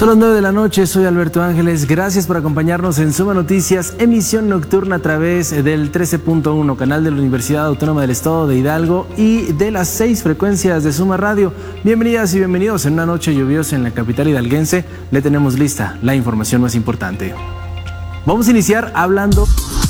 Son las 9 de la noche, soy Alberto Ángeles. Gracias por acompañarnos en Suma Noticias, emisión nocturna a través del 13.1, canal de la Universidad Autónoma del Estado de Hidalgo y de las 6 frecuencias de Suma Radio. Bienvenidas y bienvenidos en una noche lluviosa en la capital hidalguense. Le tenemos lista la información más importante. Vamos a iniciar hablando